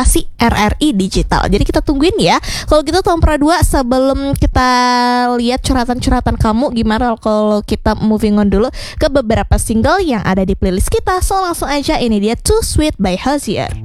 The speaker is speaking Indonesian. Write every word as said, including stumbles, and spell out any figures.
aplikasi R R I Digital. Jadi kita tungguin ya. Kalau gitu Tompra dua, sebelum kita lihat curhatan-curhatan kamu, gimana kalau kita moving on dulu ke beberapa single yang ada di playlist kita. So langsung aja, ini dia Too Sweet by Hozier.